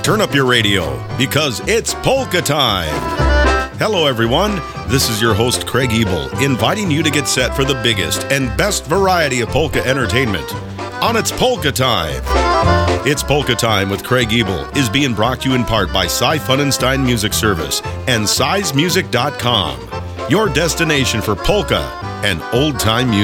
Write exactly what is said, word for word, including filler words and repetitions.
Turn up your radio because it's polka time. Hello, everyone. This is your host, Craig Ebel, inviting you to get set for the biggest and best variety of polka entertainment on It's Polka Time. It's Polka Time with Craig Ebel is being brought to you in part by Cy Funenstein Music Service and size music dot com, your destination for polka and old-time music.